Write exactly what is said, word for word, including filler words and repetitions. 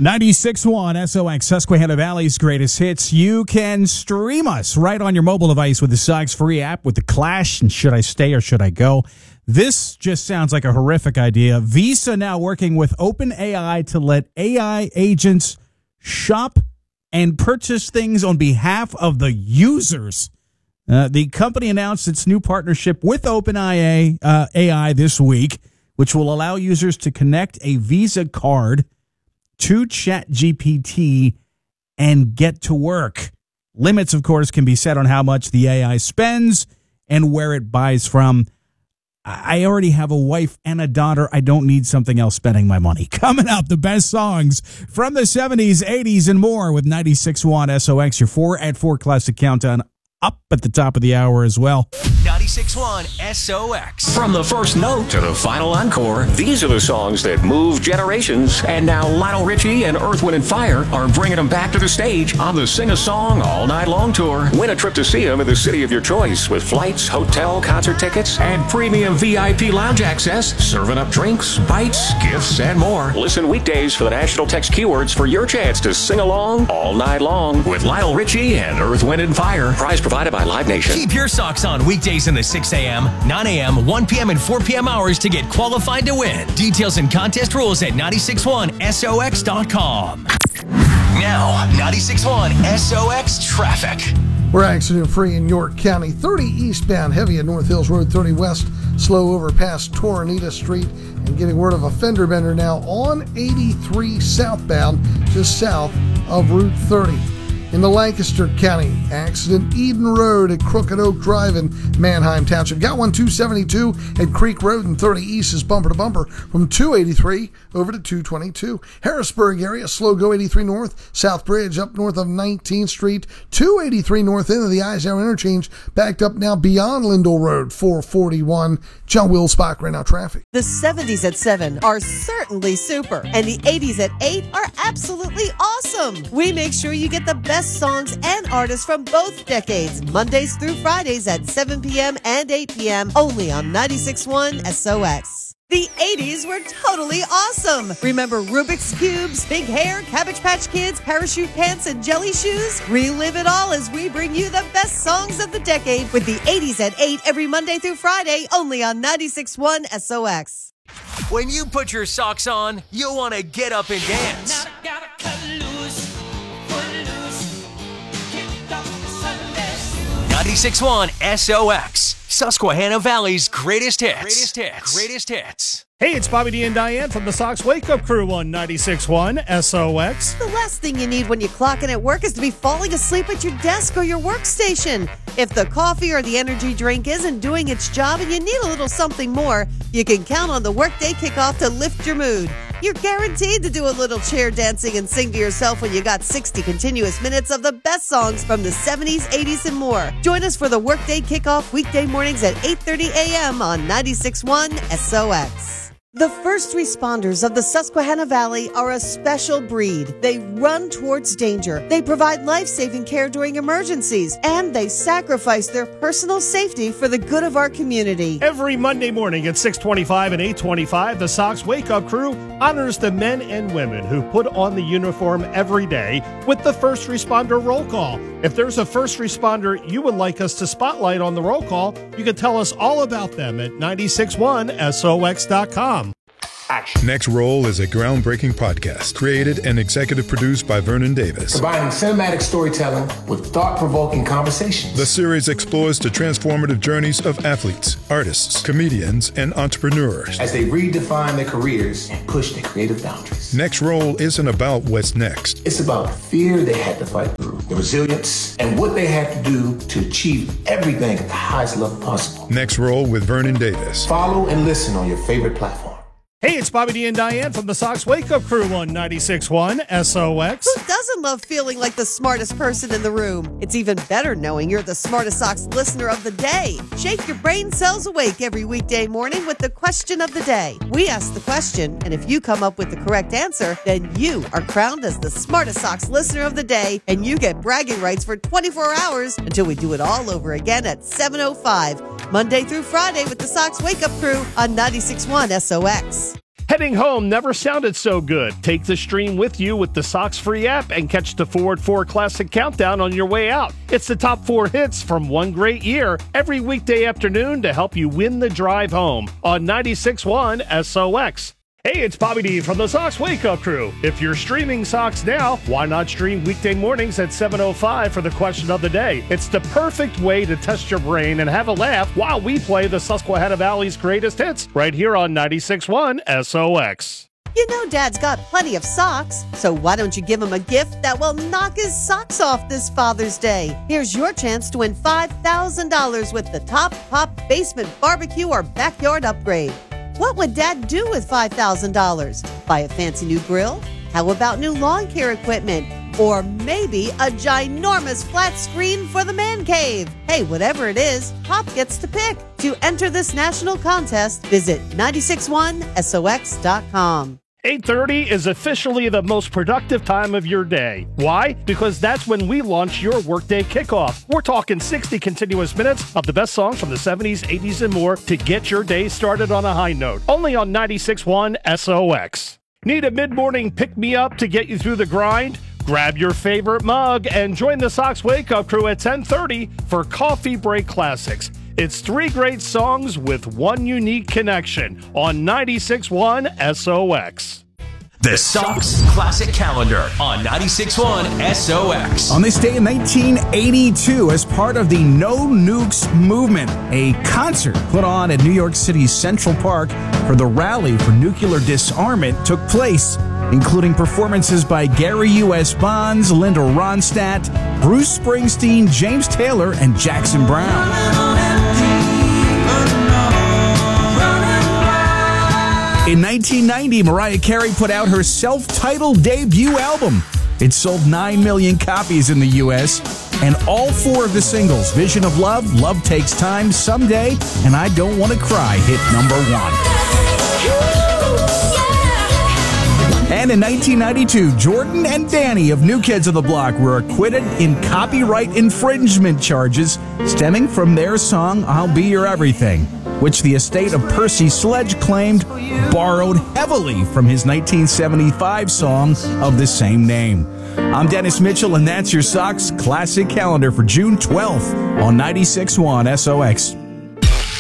ninety-six point one S O X, Susquehanna Valley's greatest hits. You can stream us right on your mobile device with the Sox free app with the Clash and Should I Stay or Should I Go? This just sounds like a horrific idea. Visa now working with OpenAI to let A I agents shop and purchase things on behalf of the users. Uh, the company announced its new partnership with OpenAI uh, A I this week, which will allow users to connect a Visa card to ChatGPT and get to work. Limits, of course, can be set on how much the A I spends and where it buys from. I already have a wife and a daughter. I don't need something else spending my money. Coming up, the best songs from the seventies, eighties, and more with ninety-six point one S O X, your four at four classic countdown up at the top of the hour as well. ninety-six point one S O X. From the first note to the final encore, these are the songs that move generations. And now Lionel Richie and Earth, Wind and Fire are bringing them back to the stage on the Sing a Song All Night Long tour. Win a trip to see them in the city of your choice with flights, hotel, concert tickets, and premium V I P lounge access, serving up drinks, bites, gifts, and more. Listen weekdays for the national text keywords for your chance to sing along all night long with Lionel Richie and Earth, Wind and Fire. Prize provided by Live Nation. Keep your socks on weekdays in the six a.m., nine a.m., one p.m., and four p.m. hours to get qualified to win. Details and contest rules at nine six one S O X dot com. Now, ninety-six point one S O X traffic. We're accident-free in York County. thirty eastbound, heavy at North Hills Road, thirty west, slow over past Tornita Street, and getting word of a fender bender now on eighty-three southbound, just south of Route thirty. In the Lancaster County, accident Eden Road at Crooked Oak Drive in Manheim Township. Got one two seventy-two at Creek Road, and thirty east is bumper to bumper from two eighty-three over to two twenty-two. Harrisburg area, slow go eighty-three north, South Bridge up north of nineteenth Street, two eighty-three north into the Eisenhower interchange, backed up now beyond Lindell Road, four forty-one. John Wilsbach, right now traffic. The seventies at seven are certainly super, and the eighties at eight are absolutely awesome. We make sure you get the best songs and artists from both decades, Mondays through Fridays at seven p.m. and eight p.m. only on ninety-six point one S O X. The eighties were totally awesome. Remember Rubik's Cubes, big hair, Cabbage Patch Kids, parachute pants, and jelly shoes? Relive it all as we bring you the best songs of the decade with the eighties at eight every Monday through Friday only on ninety-six point one S O X. When you put your socks on, you'll want to get up and dance. ninety-six point one S O X, Susquehanna Valley's greatest hits. Greatest hits. Greatest hits. Hey, it's Bobby D and Diane from the Sox Wake Up Crew on ninety-six point one S O X. The last thing you need when you clock in at work is to be falling asleep at your desk or your workstation. If the coffee or the energy drink isn't doing its job and you need a little something more, you can count on the workday kickoff to lift your mood. You're guaranteed to do a little chair dancing and sing to yourself when you got sixty continuous minutes of the best songs from the seventies, eighties, and more. Join us for the workday kickoff weekday mornings at eight thirty a.m. on ninety-six point one S O X. The first responders of the Susquehanna Valley are a special breed. They run towards danger. They provide life-saving care during emergencies, and they sacrifice their personal safety for the good of our community. Every Monday morning at six twenty-five and eight twenty-five, the Sox Wake Up Crew honors the men and women who put on the uniform every day with the first responder roll call. If there's a first responder you would like us to spotlight on the roll call, you can tell us all about them at ninety-six point one S O X dot com. Action. Next Roll is a groundbreaking podcast created and executive produced by Vernon Davis. Combining cinematic storytelling with thought-provoking conversations. The series explores the transformative journeys of athletes, artists, comedians, and entrepreneurs as they redefine their careers and push their creative boundaries. Next Roll isn't about what's next. It's about the fear they had to fight through, the resilience, and what they had to do to achieve everything at the highest level possible. Next Roll with Vernon Davis. Follow and listen on your favorite platform. Hey, it's Bobby D and Diane from the Sox Wake Up Crew on ninety-six point one S O X. Who doesn't love feeling like the smartest person in the room? It's even better knowing you're the smartest Sox listener of the day. Shake your brain cells awake every weekday morning with the question of the day. We ask the question, and if you come up with the correct answer, then you are crowned as the smartest Sox listener of the day, and you get bragging rights for twenty-four hours until we do it all over again at seven oh five, Monday through Friday with the Sox Wake Up Crew on ninety-six point one S O X. Heading home never sounded so good. Take the stream with you with the Sox free app and catch the Forward four Classic Countdown on your way out. It's the top four hits from one great year every weekday afternoon to help you win the drive home on ninety-six point one S O X. Hey, it's Bobby D from the Sox Wake Up Crew. If you're streaming Sox now, why not stream weekday mornings at seven oh five for the question of the day? It's the perfect way to test your brain and have a laugh while we play the Susquehanna Valley's greatest hits right here on ninety-six point one S O X. You know Dad's got plenty of socks, so why don't you give him a gift that will knock his socks off this Father's Day? Here's your chance to win five thousand dollars with the Top Pop Basement Barbecue or Backyard Upgrade. What would Dad do with five thousand dollars? Buy a fancy new grill? How about new lawn care equipment? Or maybe a ginormous flat screen for the man cave? Hey, whatever it is, Pop gets to pick. To enter this national contest, visit nine six one S O X dot com. eight thirty is officially the most productive time of your day. Why? Because that's when we launch your workday kickoff. We're talking sixty continuous minutes of the best songs from the seventies, eighties, and more to get your day started on a high note. Only on ninety-six point one S O X. Need a mid-morning pick-me-up to get you through the grind? Grab your favorite mug and join the Sox Wake Up Crew at ten thirty for Coffee Break Classics. It's three great songs with one unique connection on ninety-six point one S O X. The Sox Classic Calendar on ninety-six point one S O X. On this day in nineteen eighty-two, as part of the No Nukes movement, a concert put on at New York City's Central Park for the Rally for Nuclear Disarmament took place, including performances by Gary U S. Bonds, Linda Ronstadt, Bruce Springsteen, James Taylor, and Jackson Browne. In nineteen ninety, Mariah Carey put out her self-titled debut album. It sold nine million copies in the U S, and all four of the singles, Vision of Love, Love Takes Time, Someday, and I Don't Want to Cry, hit number one. And in nineteen ninety-two, Jordan and Danny of New Kids on the Block were acquitted in copyright infringement charges stemming from their song, I'll Be Your Everything, which the estate of Percy Sledge claimed borrowed heavily from his nineteen seventy-five song of the same name. I'm Dennis Mitchell, and that's your Sox Classic Calendar for June twelfth on ninety-six point one S O X.